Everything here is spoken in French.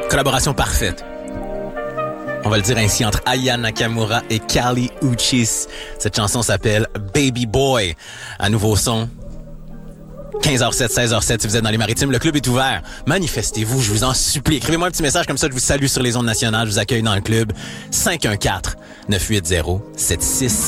Collaboration parfaite. On va le dire ainsi, entre Aya Nakamura et Kali Uchis. Cette chanson s'appelle Baby Boy. Un nouveau son. 15h07, 16h07, si vous êtes dans les Maritimes, le club est ouvert. Manifestez-vous, je vous en supplie. Écrivez-moi un petit message comme ça, je vous salue sur les ondes nationales, je vous accueille dans le club. 514-980-76